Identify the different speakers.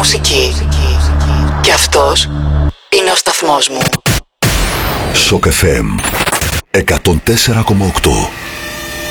Speaker 1: μουσική. Και αυτός είναι ο σταθμός μου.
Speaker 2: Shock FM 104,8.